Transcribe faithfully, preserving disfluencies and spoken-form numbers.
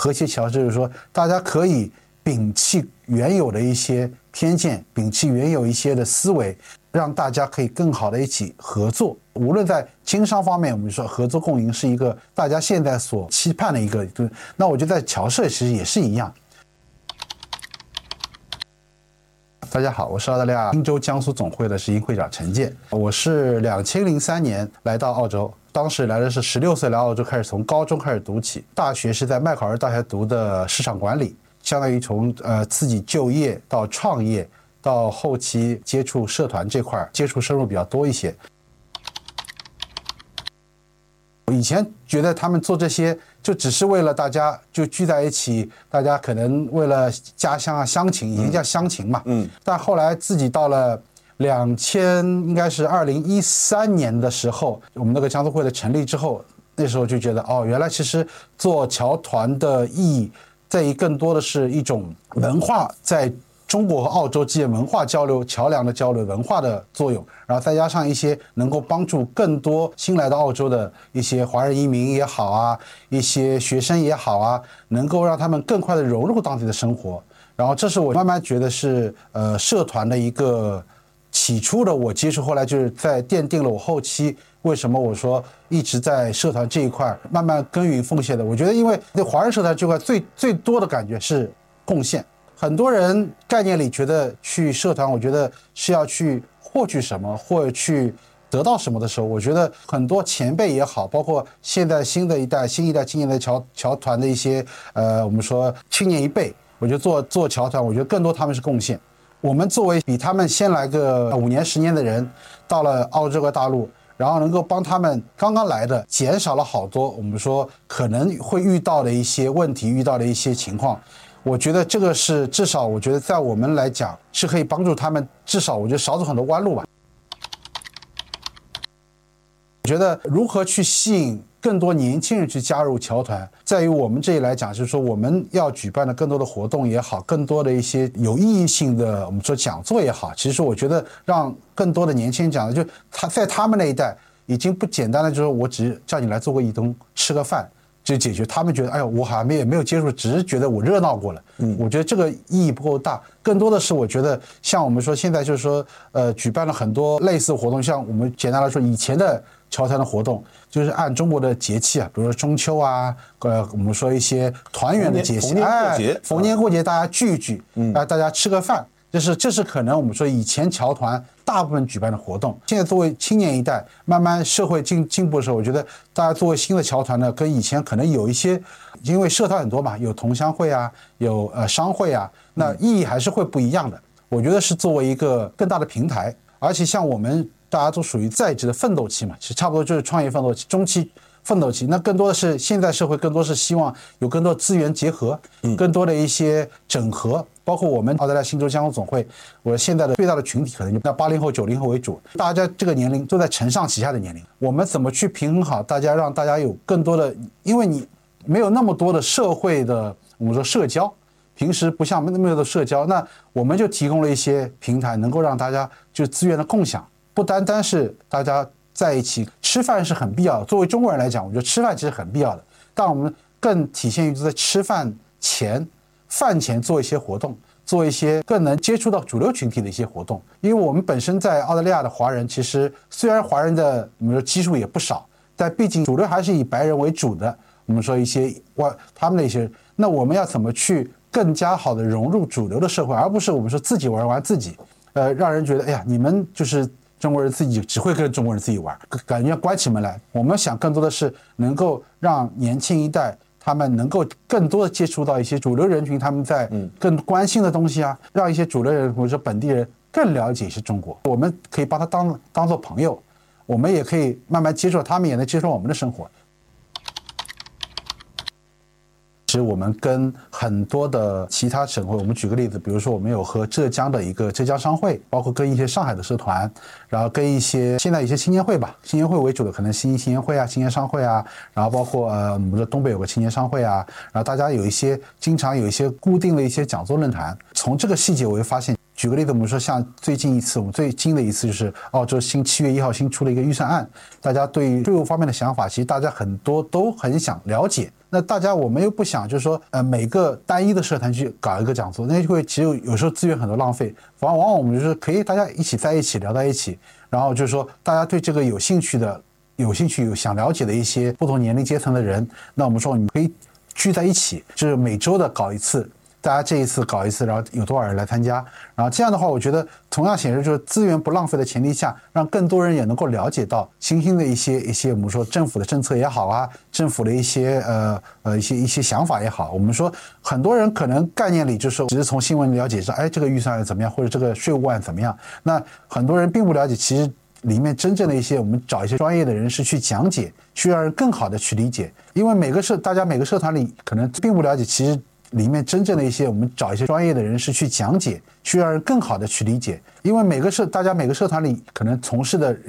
和谐桥就是说，大家可以摒弃原有的一些偏见，摒弃原有一些的思维，让大家可以更好的一起合作。无论在经商方面，我们说合作共赢是一个大家现在所期盼的一个，那我觉得在侨社其实也是一样。大家好，我是澳大利亚汀州江苏总会的执行会长陈健。我是两千零三年来到澳洲，当时来的是十六岁来澳洲，开始从高中开始读起，大学是在麦考尔大学读的市场管理，相当于从呃自己就业到创业到后期接触社团这块接触深入比较多一些。以前觉得他们做这些就只是为了大家就聚在一起，大家可能为了家乡啊乡情，以前叫乡情嘛，嗯，但后来自己到了两千应该是二零一三年的时候，我们那个江苏会的成立之后，那时候就觉得哦，原来其实做侨团的意义在于更多的是一种文化在中国和澳洲之间文化交流、桥梁的交流、文化的作用，然后再加上一些能够帮助更多新来到澳洲的一些华人移民也好啊，一些学生也好啊，能够让他们更快的融入当地的生活。然后这是我慢慢觉得是呃社团的一个起初的我接触，后来就是在奠定了我后期为什么我说一直在社团这一块慢慢耕耘奉献的。我觉得因为对华人社团这块最最多的感觉是贡献。很多人概念里觉得去社团，我觉得是要去获取什么或者去得到什么的时候，我觉得很多前辈也好，包括现在新的一代、新一代青年的侨侨团的一些呃，我们说青年一辈，我觉得做做侨团，我觉得更多他们是贡献。我们作为比他们先来个五年、十年的人，到了澳洲和大陆，然后能够帮他们刚刚来的减少了好多我们说可能会遇到的一些问题、遇到的一些情况。我觉得这个是至少我觉得在我们来讲是可以帮助他们，至少我觉得少走很多弯路吧。我觉得如何去吸引更多年轻人去加入侨团，在于我们这里来讲，就是说我们要举办的更多的活动也好，更多的一些有意义性的我们说讲座也好，其实我觉得让更多的年轻人讲的，就他在他们那一代已经不简单的就是我只叫你来做个义工吃个饭就解决，他们觉得哎呦我好像没有没有接触，只是觉得我热闹过了。嗯，我觉得这个意义不够大，更多的是我觉得像我们说现在就是说呃举办了很多类似的活动，像我们简单来说以前的侨团的活动就是按中国的节气啊，比如说中秋啊，呃我们说一些团圆的节气， 逢年过节， 哎，逢年过节大家聚一聚，嗯，啊大家吃个饭。这是这是可能我们说以前侨团大部分举办的活动，现在作为青年一代慢慢社会进进步的时候，我觉得大家作为新的侨团呢，跟以前可能有一些，因为社团很多嘛，有同乡会啊，有呃商会啊，那意义还是会不一样的。我觉得是作为一个更大的平台，而且像我们大家都属于在职的奋斗期嘛，其实差不多就是创业奋斗期、中期奋斗期，那更多的是现在社会更多是希望有更多资源结合，更多的一些整合。包括我们澳大利亚新州江苏总会，我现在的最大的群体可能就在八零后、九零后为主，大家这个年龄都在承上启下的年龄，我们怎么去平衡好大家，让大家有更多的，因为你没有那么多的社会的我们说社交，平时不像那么多的社交，那我们就提供了一些平台，能够让大家就资源的共享，不单单是大家在一起吃饭是很必要的。作为中国人来讲，我觉得吃饭其实很必要的，但我们更体现于在吃饭前。饭前做一些活动，做一些更能接触到主流群体的一些活动。因为我们本身在澳大利亚的华人，其实虽然华人的我们说基数也不少，但毕竟主流还是以白人为主的。我们说一些外他们的一些，那我们要怎么去更加好的融入主流的社会，而不是我们说自己玩玩自己，呃，让人觉得哎呀，你们就是中国人自己只会跟中国人自己玩，感觉关起门来。我们想更多的是能够让年轻一代。他们能够更多的接触到一些主流人群，他们在更关心的东西啊，让一些主流人或者说本地人更了解一些中国。我们可以把他当当做朋友，我们也可以慢慢接受，他们也能接受我们的生活。其实我们跟很多的其他省会，我们举个例子，比如说我们有和浙江的一个浙江商会，包括跟一些上海的社团，然后跟一些现在一些青年会吧，青年会为主的可能新青年会啊、青年商会啊，然后包括呃我们的东北有个青年商会啊，然后大家有一些经常有一些固定的一些讲座论坛。从这个细节我会发现， 举个例子，我们说像最近一次，我们最近的一次就是澳洲新七月一号新出了一个预算案，大家对于税务方面的想法，其实大家很多都很想了解。那大家我们又不想就是说，呃，每个单一的社团去搞一个讲座，那就会其实有时候资源很多浪费。往往往我们就是可以大家一起在一起聊在一起，然后就是说大家对这个有兴趣的、有兴趣有想了解的一些不同年龄阶层的人，那我们说你可以聚在一起，就是每周的搞一次。大家这一次搞一次，然后有多少人来参加？然后这样的话，我觉得同样显示就是资源不浪费的前提下，让更多人也能够了解到新兴的一些一些我们说政府的政策也好啊，政府的一些呃呃一些一些想法也好。我们说很多人可能概念里就是只是从新闻了解说，哎，这个预算案怎么样，或者这个税务案怎么样。那很多人并不了解，其实里面真正的一些我们找一些专业的人士去讲解，去让人更好的去理解。因为每个社大家每个社团里可能并不了解，其实里面真正的一些我们找一些专业的人士去讲解，去让人更好的去理解。因为每个社大家每个社团里可能从事的